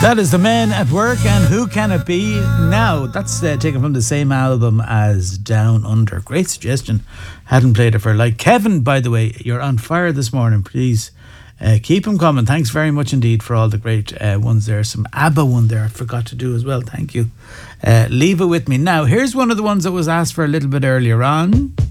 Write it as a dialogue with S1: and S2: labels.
S1: That is The Men at Work, and Who Can It Be? Now, that's taken from the same album as Down Under. Great suggestion. Hadn't played it for like. Kevin, by the way, you're on fire this morning. Please keep them coming. Thanks very much indeed for all the great ones there. Some ABBA one there I forgot to do as well. Thank you. Leave it with me. Now, here's one of the ones that was asked for a little bit earlier on.